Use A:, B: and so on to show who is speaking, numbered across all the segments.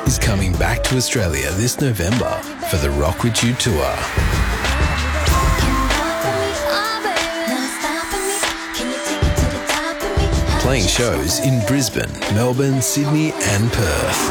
A: is coming back to Australia this November for the Rock With You tour. Playing shows in Brisbane, Melbourne, Sydney and Perth.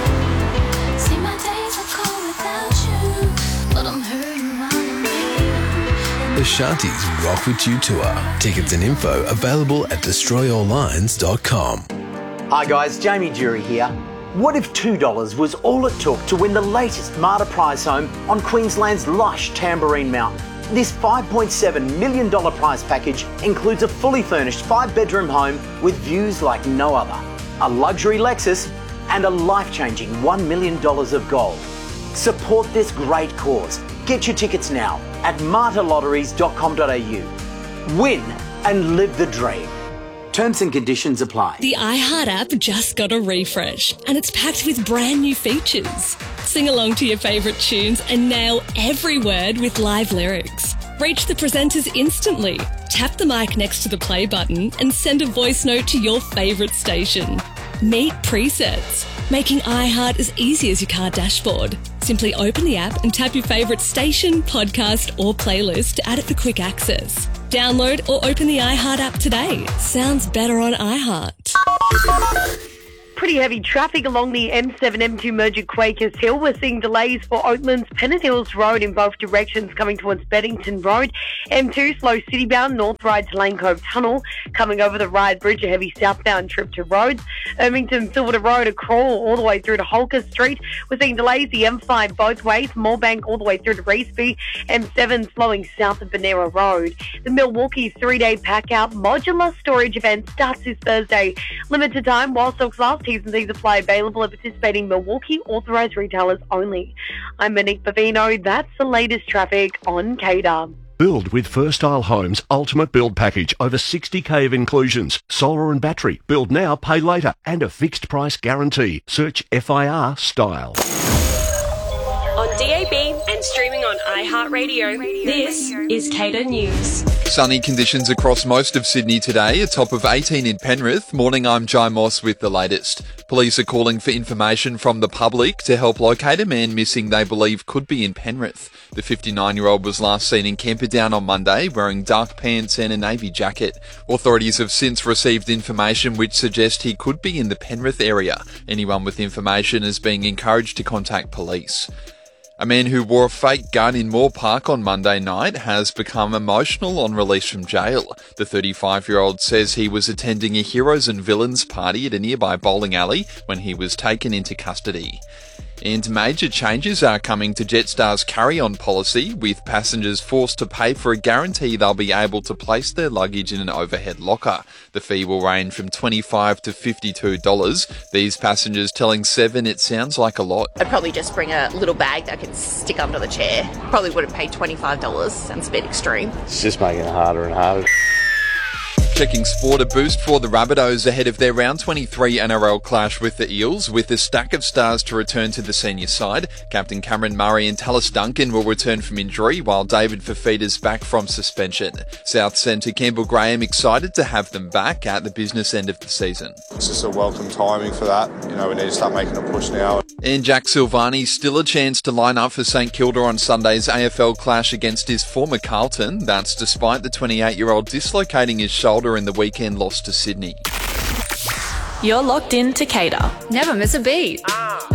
A: The Shanties Rock With You tour. Tickets and info available at destroyallines.com.
B: Hi guys, Jamie Jury here. What if $2 was all it took to win the latest Marta prize home on Queensland's lush Tamborine Mountain? This $5.7 million prize package includes a fully furnished 5-bedroom home with views like no other, a luxury Lexus and a life-changing $1 million of gold. Support this great cause. Get your tickets now at martalotteries.com.au. Win and live the dream. Terms and conditions apply.
C: The iHeart app just got a refresh and it's packed with brand new features. Sing along to your favourite tunes and nail every word with live lyrics. Reach the presenters instantly. Tap the mic next to the play button and send a voice note to your favourite station. Meet presets, making iHeart as easy as your car dashboard. Simply open the app and tap your favourite station, podcast or playlist to add it for quick access. Download or open the iHeart app today. Sounds better on iHeart.
D: Pretty heavy traffic along the M7-M2 merge at Quakers Hill. We're seeing delays for Oatlands Pennant Hills Road in both directions coming towards Beddington Road. M2 slow citybound North Ryde to Lane Cove Tunnel. Coming over the Ryde Bridge, a heavy southbound trip to Rhodes. Ermington Silverton Road, a crawl all the way through to Holker Street. We're seeing delays the M5 both ways. Moorebank all the way through to Reesby. M7 slowing south of Benera Road. The Milwaukee 3-day pack-out modular storage event starts this Thursday. Limited time while stocks last. T's and C's apply, available at participating Milwaukee authorised retailers only. I'm Monique Bavino. That's the latest traffic on KDAR.
E: Build with First Isle Homes Ultimate Build Package. Over 60k of inclusions. Solar and battery. Build now, pay later. And a fixed price guarantee. Search FIR Style.
F: On DAB and streaming on iHeartRadio, this is KDAR News.
G: Sunny conditions across most of Sydney today, a top of 18 in Penrith. Morning, I'm Jai Moss with the latest. Police are calling for information from the public to help locate a man missing they believe could be in Penrith. The 59-year-old was last seen in Camperdown on Monday, wearing dark pants and a navy jacket. Authorities have since received information which suggests he could be in the Penrith area. Anyone with information is being encouraged to contact police. A man who wore a fake gun in Moore Park on Monday night has become emotional on release from jail. The 35-year-old says he was attending a Heroes and Villains party at a nearby bowling alley when he was taken into custody. And major changes are coming to Jetstar's carry-on policy, with passengers forced to pay for a guarantee they'll be able to place their luggage in an overhead locker. The fee will range from $25 to $52. These passengers telling Seven it sounds like a lot.
H: I'd probably just bring a little bag that I could stick under the chair. Probably wouldn't pay $25. Sounds a bit extreme.
I: It's just making it harder and harder.
G: Checking sport, a boost for the Rabbitohs ahead of their round 23 NRL clash with the Eels, with a stack of stars to return to the senior side. Captain Cameron Murray and Tallis Duncan will return from injury, while David Fifita's back from suspension. South Centre Campbell Graham excited to have them back at the business end of the season.
J: It's just a welcome timing for that. You know, we need to start making a push now.
G: And Jack Silvani still a chance to line up for St Kilda on Sunday's AFL clash against his former Carlton. That's despite the 28-year-old dislocating his shoulder in the weekend loss to Sydney.
F: You're locked in to KDAR.
K: Never miss a beat.